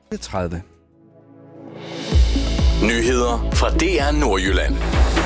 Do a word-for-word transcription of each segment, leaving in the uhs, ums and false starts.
tredive. Nyheder fra D R Nordjylland.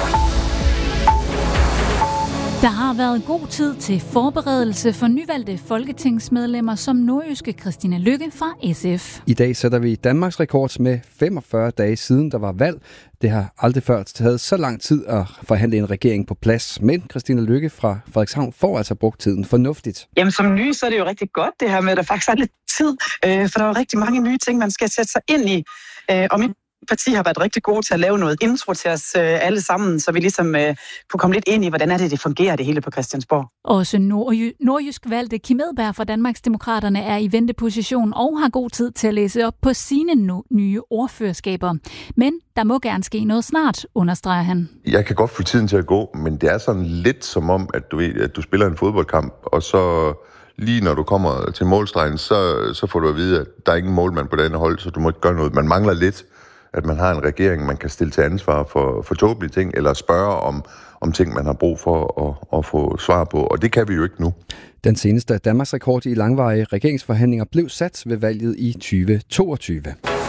Der har været god tid til forberedelse for nyvalgte folketingsmedlemmer som nordjyske Christina Lykke fra S F. I dag sætter vi Danmarks rekord med femogfyrre dage siden der var valg. Det har aldrig før taget så lang tid at forhandle en regering på plads. Men Christina Lykke fra Frederikshavn får altså brugt tiden fornuftigt. Jamen som ny, så er det jo rigtig godt det her med, at der faktisk er lidt tid. Øh, for der er jo rigtig mange nye ting, man skal sætte sig ind i. Øh, og mit parti har været rigtig gode til at lave noget intro til os øh, alle sammen, så vi ligesom øh, kunne komme lidt ind i, hvordan er det, det fungerer det hele på Christiansborg. Også nordjy- nordjysk valgte Kim Edberg fra Danmarksdemokraterne er i venteposition og har god tid til at læse op på sine no- nye ordførerskaber. Men der må gerne ske noget snart, understreger han. Jeg kan godt få tiden til at gå, men det er sådan lidt som om, at du, ved, at du spiller en fodboldkamp, og så lige når du kommer til målstregen, så, så får du at vide, at der er ingen målmand på denne hold, så du må ikke gøre noget. Man mangler lidt, at man har en regering, man kan stille til ansvar for, for tåbelige ting, eller spørge om, om ting, man har brug for at, at få svar på. Og det kan vi jo ikke nu. Den seneste Danmarks rekord i langvarige regeringsforhandlinger blev sat ved valget i tyve toogtyve.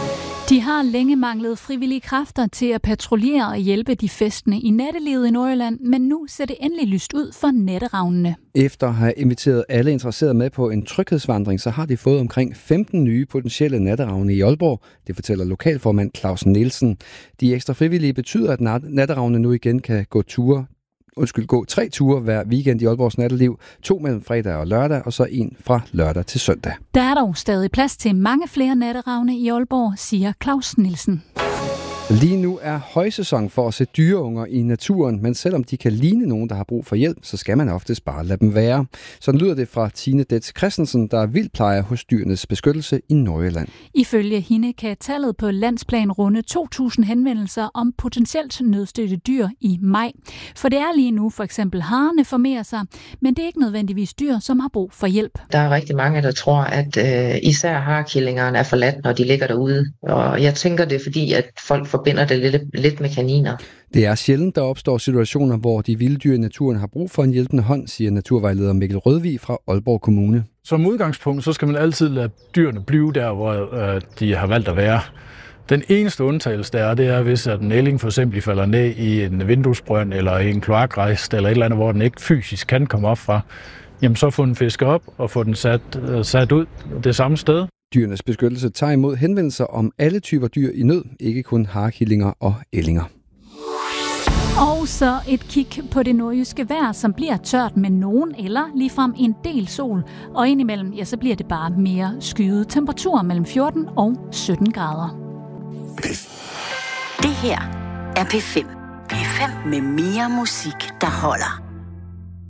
De har længe manglet frivillige kræfter til at patruljere og hjælpe de festende i nattelivet i Nordjylland, men nu ser det endelig lyst ud for natteravnene. Efter at have inviteret alle interesserede med på en tryghedsvandring, så har de fået omkring femten nye potentielle natteravne i Aalborg. Det fortæller lokalformand Claus Nielsen. De ekstra frivillige betyder, at natteravne nu igen kan gå ture Undskyld, gå tre ture hver weekend i Aalborgs natteliv. To mellem fredag og lørdag, og så en fra lørdag til søndag. Der er dog stadig plads til mange flere natteravne i Aalborg, siger Claus Nielsen. Lige nu er højsæson for at se dyreunger i naturen, men selvom de kan ligne nogen, der har brug for hjælp, så skal man oftest bare lade dem være. Sådan lyder det fra Tine Detz Christensen, der er vildplejer hos Dyrenes Beskyttelse i Nordjylland. Ifølge hende kan tallet på landsplan runde to tusind henvendelser om potentielt nødstødte dyr i maj. For det er lige nu for eksempel harerne formerer sig, men det er ikke nødvendigvis dyr, som har brug for hjælp. Der er rigtig mange, der tror, at øh, især harkillingerne er forladt, når de ligger derude. Og jeg tænker, det er fordi, at folk forbinder det lidt, lidt med kaniner. Det er sjældent, der opstår situationer, hvor de vilde dyr i naturen har brug for en hjælpende hånd, siger naturvejleder Mikkel Rødvig fra Aalborg Kommune. Som udgangspunkt, så skal man altid lade dyrene blive der, hvor øh, de har valgt at være. Den eneste undtagelse, der er, det er, hvis at en ælling for eksempel falder ned i en vinduesbrønd eller i en kloakrejst eller et eller andet, hvor den ikke fysisk kan komme op fra, jamen så få den fisket op og få den sat, øh, sat ud det samme sted. Dyrenes Beskyttelse tager imod henvendelser om alle typer dyr i nød, ikke kun harkillinger og ællinger. Og så et kig på det nordjyske vejr, som bliver tørt med nogen eller ligefrem en del sol. Og indimellem, ja, så bliver det bare mere skyet. Temperaturer mellem fjorten og sytten grader. Det her er P fem. P fem med mere musik, der holder.